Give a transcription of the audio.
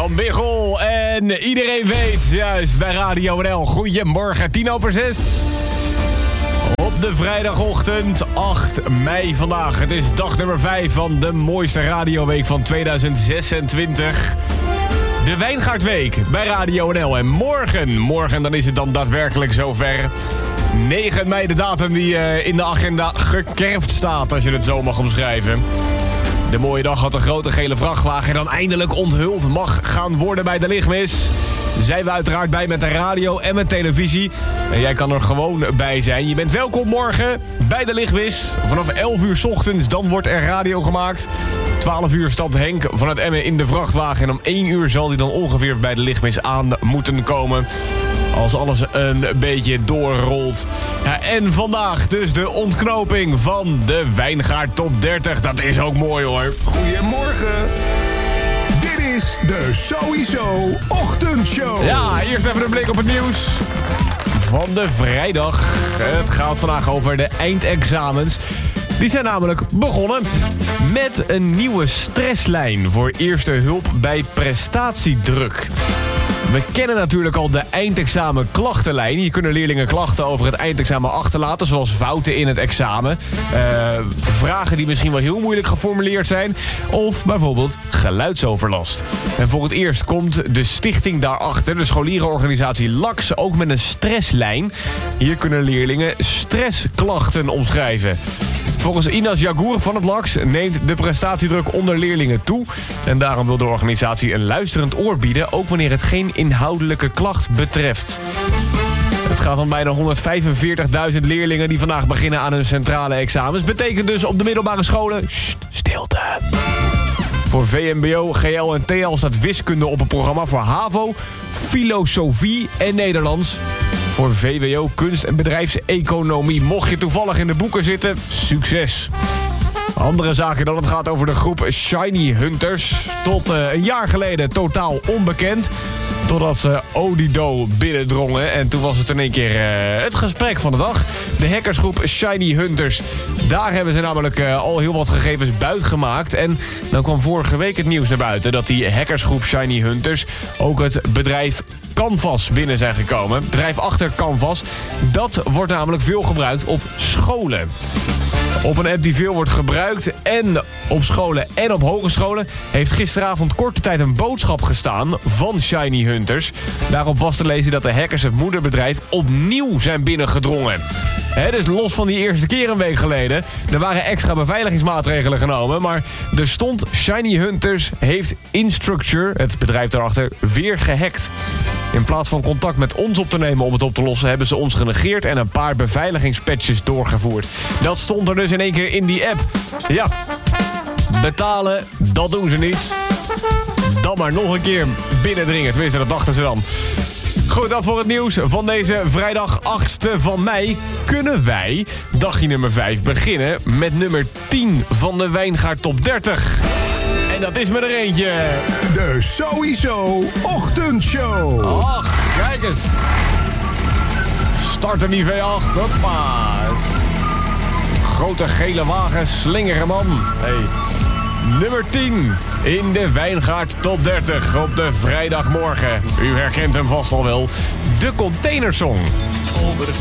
Jan Biggel en iedereen weet, juist bij Radio NL. Goedemorgen, 5:10. Op de vrijdagochtend, 8 mei vandaag. Het is dag nummer 5 van de mooiste radioweek van 2026. De Wijngaardweek bij Radio NL. En morgen dan is het dan daadwerkelijk zover. 9 mei, de datum die in de agenda gekerfd staat, als je het zo mag omschrijven. De mooie dag had de grote gele vrachtwagen dan eindelijk onthuld mag gaan worden bij de lichtmis. Zijn we uiteraard bij met de radio en met televisie. En jij kan er gewoon bij zijn. Je bent welkom morgen bij de lichtmis. Vanaf 11 uur 's ochtends, dan wordt er radio gemaakt. 12 uur stapt Henk vanuit Emmen in de vrachtwagen. En om 1 uur zal hij dan ongeveer bij de lichtmis aan moeten komen. Als alles een beetje doorrolt. Ja, en vandaag dus de ontknoping van de Wijngaard Top 30. Dat is ook mooi hoor. Goedemorgen. Dit is de Sowieso Ochtendshow. Ja, eerst even een blik op het nieuws van de vrijdag. Het gaat vandaag over de eindexamens. Die zijn namelijk begonnen met een nieuwe stresslijn voor eerste hulp bij prestatiedruk. We kennen natuurlijk al de eindexamen klachtenlijn. Hier kunnen leerlingen klachten over het eindexamen achterlaten, zoals fouten in het examen. Vragen die misschien wel heel moeilijk geformuleerd zijn. Of bijvoorbeeld geluidsoverlast. En voor het eerst komt de stichting daarachter, de scholierenorganisatie LAX, ook met een stresslijn. Hier kunnen leerlingen stressklachten omschrijven. Volgens Inas Jagour van het LAX neemt de prestatiedruk onder leerlingen toe. En daarom wil de organisatie een luisterend oor bieden, ook wanneer het geen inhoudelijke klacht betreft. Het gaat om bijna 145.000 leerlingen die vandaag beginnen aan hun centrale examens. Betekent dus op de middelbare scholen, stilte. Voor VMBO, GL en TL staat wiskunde op het programma. Voor HAVO, filosofie en Nederlands. Voor VWO, kunst en bedrijfseconomie. Mocht je toevallig in de boeken zitten, succes. Andere zaken dan, het gaat over de groep Shiny Hunters. Tot een jaar geleden totaal onbekend. Totdat ze Odido binnendrongen. En toen was het in één keer het gesprek van de dag. De hackersgroep Shiny Hunters. Daar hebben ze namelijk al heel wat gegevens buitgemaakt. En dan kwam vorige week het nieuws naar buiten dat die hackersgroep Shiny Hunters ook het bedrijf Canvas binnen zijn gekomen. Het bedrijf achter Canvas. Dat wordt namelijk veel gebruikt op scholen. Op een app die veel wordt gebruikt en op scholen en op hogescholen heeft gisteravond korte tijd een boodschap gestaan van Shiny Hunters. Daarop was te lezen dat de hackers het moederbedrijf opnieuw zijn binnengedrongen. Dus los van die eerste keer een week geleden. Er waren extra beveiligingsmaatregelen genomen. Maar er stond Shiny Hunters heeft Instructure, het bedrijf daarachter, weer gehackt. In plaats van contact met ons op te nemen om het op te lossen, hebben ze ons genegeerd en een paar beveiligingspatches doorgevoerd. Dat stond er dus in één keer in die app. Ja, betalen, dat doen ze niet. Dan maar nog een keer binnendringen. Tenminste, dat dachten ze dan. Goed, dat voor het nieuws van deze vrijdag 8 van mei. Kunnen wij dagje nummer 5 beginnen met nummer 10 van de Wijngaard Top 30. En dat is met er eentje. De Sowieso Ochtendshow. Ach, kijk eens. Starten die V8. Hoppa. Grote gele wagen, slingeren man. Hey. Nummer 10 in de Wijngaard Top 30 op de vrijdagmorgen. U herkent hem vast al wel. De Containersong. Over